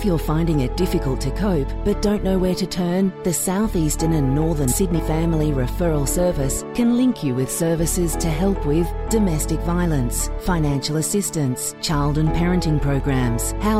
you're finding it difficult to cope but don't know where to turn, the South Eastern and Northern Sydney Family Referral Service can link you with services to help with domestic violence, financial assistance, child and parenting programs,